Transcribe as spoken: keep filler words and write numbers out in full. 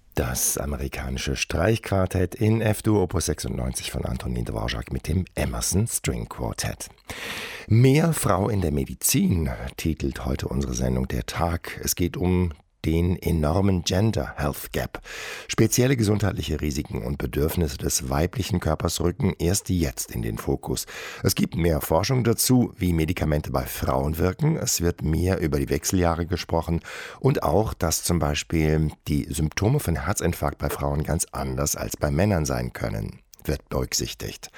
Das amerikanische Streichquartett in F-Dur Opus sechsundneunzig von Antonin Dvorak mit dem Emerson String Quartet. Mehr Frau in der Medizin titelt heute unsere Sendung Der Tag. Es geht um den enormen Gender Health Gap. Spezielle gesundheitliche Risiken und Bedürfnisse des weiblichen Körpers rücken erst jetzt in den Fokus. Es gibt mehr Forschung dazu, wie Medikamente bei Frauen wirken. Es wird mehr über die Wechseljahre gesprochen und auch, dass zum Beispiel die Symptome von Herzinfarkt bei Frauen ganz anders als bei Männern sein können, wird berücksichtigt.